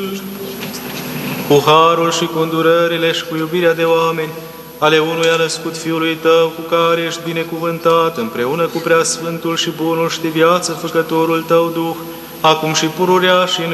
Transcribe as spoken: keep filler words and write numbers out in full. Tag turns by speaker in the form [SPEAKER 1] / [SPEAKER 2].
[SPEAKER 1] cu harul și cu îndurările și cu iubirea de oameni, ale unuia născut Fiului Tău, cu care ești binecuvântat, împreună cu Preasfântul și Bunul și de viață Făcătorul Tău Duh, acum și pururea și în